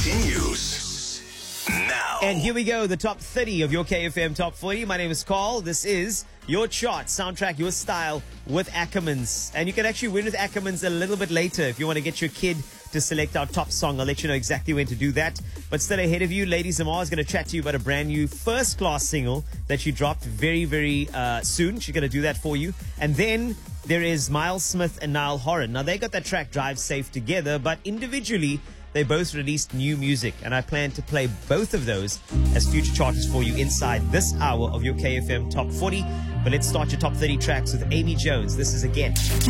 continues now. And here we go, the top 30 of your KFM Top 40. My name is Carl. This is your chart, soundtrack, your style with Ackermans. And you can actually win with Ackermans a little bit later if you want to get your kid to select our top song. I'll let you know exactly when to do that. But still ahead of you, Lady Zamar is going to chat to you about a brand new first class single that she dropped very soon. She's going to do that for you. And then there is Miles Smith and Niall Horan. Now, they got that track Drive Safe together, but individually, they both released new music, and I plan to play both of those as future charters for you inside this hour of your KFM Top 40. But let's start your top 30 tracks with Amy Jones. This is Again.